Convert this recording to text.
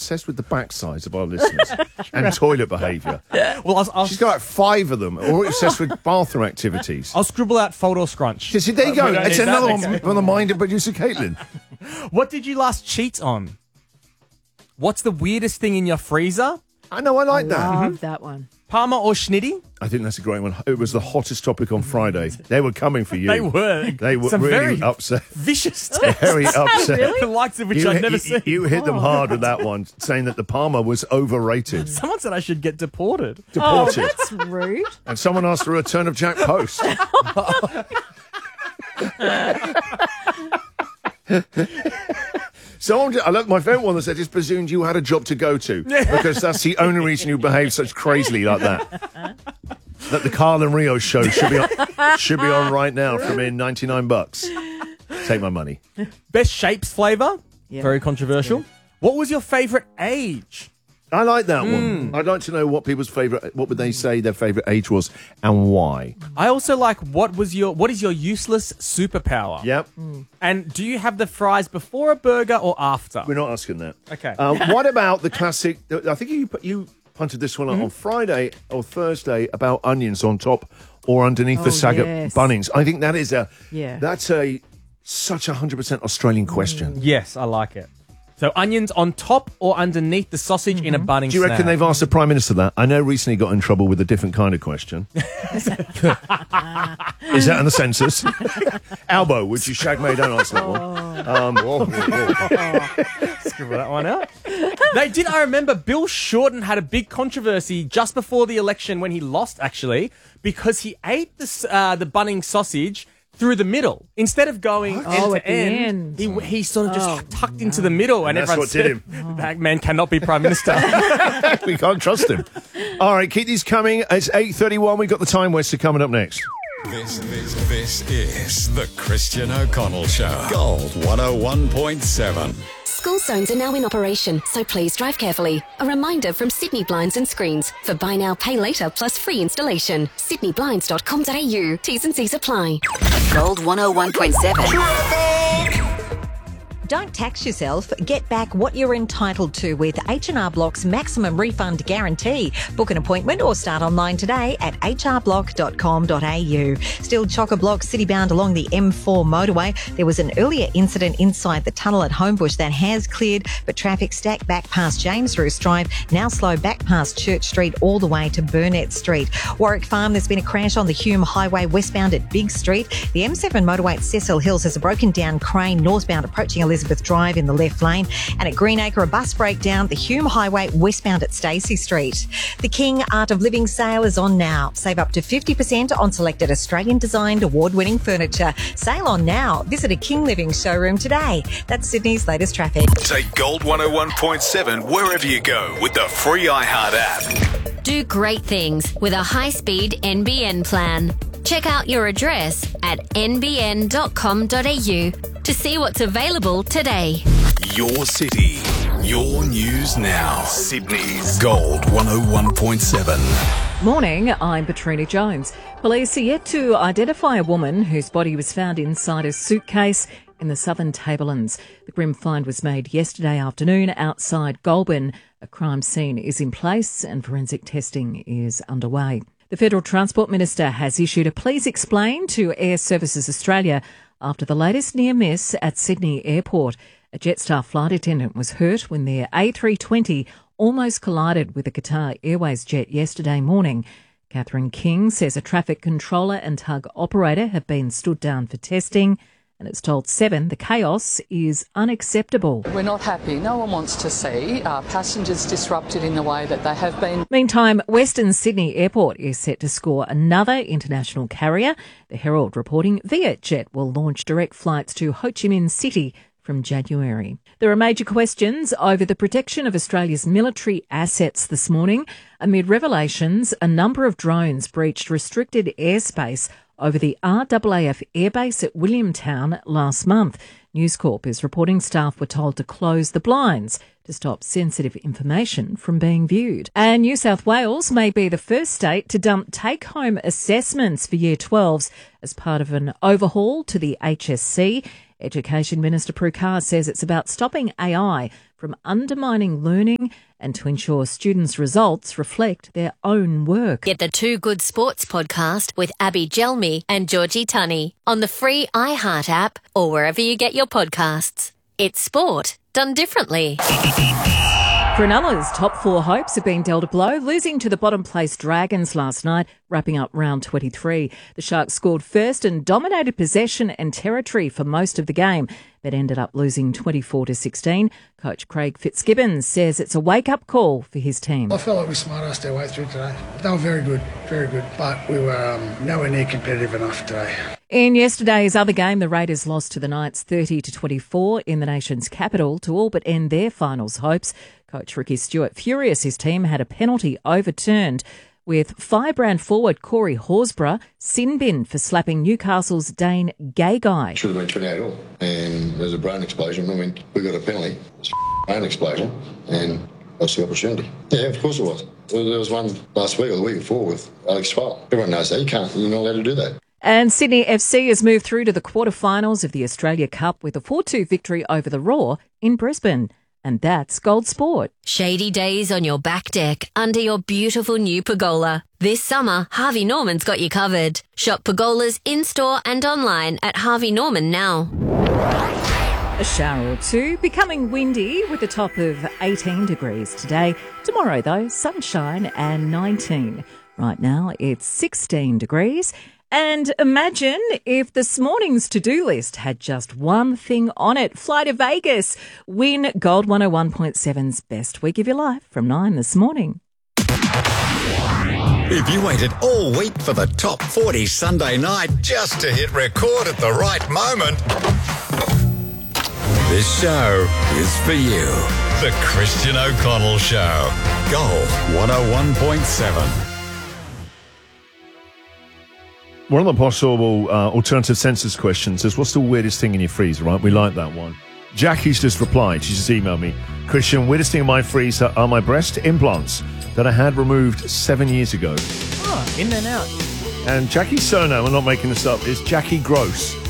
obsessed with the backsides of our listeners and toilet behaviour. Well, She's got like 5 of them, all obsessed with bathroom activities. I'll scribble out fold or scrunch. See, there you go. We don't It's need that. another one from the mind of producer Caitlin. What did you last cheat on? What's the weirdest thing in your freezer? I know, I like that. Love that one. Parma or schnitty? I think that's a great one. It was the hottest topic on Friday. They were coming for you. They were. They were Some really very upset. Vicious tests. Very upset. The likes of which I've never seen. You hit them hard with that one, saying that the Parma was overrated. Someone said I should get deported. Deported. Oh, that's rude. And someone asked for a return of Jack Post. My favourite one that said, just presumed you had a job to go to, because that's the only reason you behave such crazily like that. That the Carl and Rio show should be on right now for me, $99. Take my money. Best shapes flavour? Yeah. Very controversial. What was your favourite age? I like that one. I'd like to know what people's favourite, what would they say their favourite age was and why. I also like what is your useless superpower? Yep. And do you have the fries before a burger or after? We're not asking that. Okay. What about the classic, I think you punted this one on Friday or Thursday about onions on top or underneath the saga Bunnings. I think that is that's such a 100% Australian question. Yes, I like it. So onions on top or underneath the sausage in a Bunnings Do you reckon snack? they've asked the Prime Minister that? I know recently got in trouble with a different kind of question. Is that in the census? Albo, would you shag me? Don't answer that one. Scribble that one out. They did. I remember Bill Shorten had a big controversy just before the election when he lost, actually, because he ate the Bunnings sausage through the middle instead of going end to end. He sort of just tucked into the middle, and that's everyone what said, did him. "That man cannot be prime minister." We can't trust him. All right, keep these coming. It's 8:31. We've got the Time Waster coming up next. This is the Christian O'Connell Show. Gold 101.7. School zones are now in operation, so please drive carefully. A reminder from Sydney Blinds and Screens for buy now, pay later plus free installation. sydneyblinds.com.au. T's and C's apply. Gold 101.7. Don't tax yourself. Get back what you're entitled to with H&R Block's maximum refund guarantee. Book an appointment or start online today at hrblock.com.au. Still chock-a-block city-bound along the M4 motorway. There was an earlier incident inside the tunnel at Homebush that has cleared, but traffic stacked back past James Roos Drive, now slow back past Church Street all the way to Burnett Street. Warwick Farm, there's been a crash on the Hume Highway westbound at Big Street. The M7 motorway at Cecil Hills has a broken down crane northbound approaching Elizabeth Drive in the left lane, and at Greenacre a bus breakdown the Hume Highway westbound at Stacey Street. The King Art of Living sale is on now. Save up to 50% on selected Australian designed award-winning furniture. Sale on now. Visit a King Living showroom today. That's Sydney's latest traffic. Take Gold 101.7 wherever you go with the free iHeart app. Do great things with a high-speed NBN plan. Check out your address at nbn.com.au to see what's available today. Your city, your news now. Sydney's Gold 101.7. Morning, I'm Katrina Jones. Police are yet to identify a woman whose body was found inside a suitcase in the Southern Tablelands. The grim find was made yesterday afternoon outside Goulburn. A crime scene is in place and forensic testing is underway. The Federal Transport Minister has issued a please explain to Air Services Australia after the latest near miss at Sydney Airport. A Jetstar flight attendant was hurt when their A320 almost collided with a Qatar Airways jet yesterday morning. Catherine King says a traffic controller and tug operator have been stood down for testing, and it's told Seven the chaos is unacceptable. We're not happy. No one wants to see passengers disrupted in the way that they have been. Meantime, Western Sydney Airport is set to score another international carrier. The Herald reporting Vietjet will launch direct flights to Ho Chi Minh City from January. There are major questions over the protection of Australia's military assets this morning. Amid revelations, a number of drones breached restricted airspace over the RAAF airbase at Williamtown last month. News Corp is reporting staff were told to close the blinds to stop sensitive information from being viewed. And New South Wales may be the first state to dump take-home assessments for Year 12s as part of an overhaul to the HSC. Education Minister Prue Carr says it's about stopping AI from undermining learning and to ensure students' results reflect their own work. Get the Two Good Sports podcast with Abby Gelmi and Georgie Tunney on the free iHeart app or wherever you get your podcasts. It's sport done differently. Cronulla's top 4 hopes have been dealt a blow, losing to the bottom-placed Dragons last night, wrapping up round 23. The Sharks scored first and dominated possession and territory for most of the game, but ended up losing 24-16. Coach Craig Fitzgibbons says it's a wake-up call for his team. I felt like we smart-assed our way through today. They were very good, but we were nowhere near competitive enough today. In yesterday's other game, the Raiders lost to the Knights 30-24 in the nation's capital to all but end their finals hopes. Coach Ricky Stewart furious his team had a penalty overturned, with firebrand forward Corey Horsburgh sin-binned for slapping Newcastle's Dane Gagai. Should have been 28 all. And there's a brain explosion. I mean, we got a penalty. It's a brain explosion. And that's the opportunity. Yeah, of course it was. There was one last week or the week before with Alex Twal. Everyone knows that. You're not allowed to do that. And Sydney FC has moved through to the quarterfinals of the Australia Cup with a 4-2 victory over the Roar in Brisbane. And that's Gold Sport. Shady days on your back deck under your beautiful new pergola. This summer, Harvey Norman's got you covered. Shop pergolas in-store and online at Harvey Norman now. A shower or two, becoming windy with a top of 18 degrees today. Tomorrow, though, sunshine and 19. Right now, it's 16 degrees. And imagine if this morning's to-do list had just one thing on it. Fly to Vegas. Win Gold 101.7's Best Week of Your Life from 9 this morning. If you waited all week for the Top 40 Sunday night just to hit record at the right moment, this show is for you. The Christian O'Connell Show. Gold 101.7. One of the possible alternative census questions is, what's the weirdest thing in your freezer, right? We like that one. Jackie's just replied. She just emailed me. Christian, weirdest thing in my freezer are my breast implants that I had removed 7 years ago. Oh, in and out. And Jackie's surname, I'm not making this up, is Jackie Gross.